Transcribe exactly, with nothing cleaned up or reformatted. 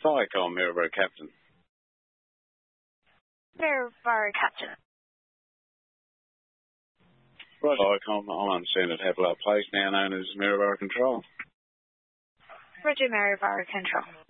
Thiacom, Maryborough Captain. Maryborough Captain. Right, Thiacom, I understand that Havelock Place now known as Maryborough Control. Roger, Maryborough Control.